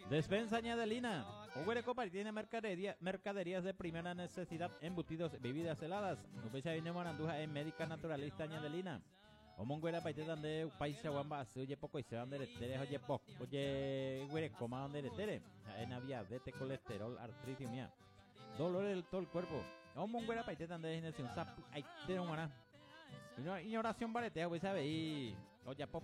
Despensa Añadelina. Uguere Copari tiene mercaderías de primera necesidad, embutidos, bebidas heladas. Upecha viene moranduja en médica naturalista Añadelina. Omonguera paite donde paisa guamba oye poco y se van de tere oye poco. Oye güere coma donde tere. En aviadete, colesterol, artritis mía. Dolor de todo el cuerpo. Omonguera paite donde es un sap. Ay, te una. Ignoración baretea, pues sabe y oye poco.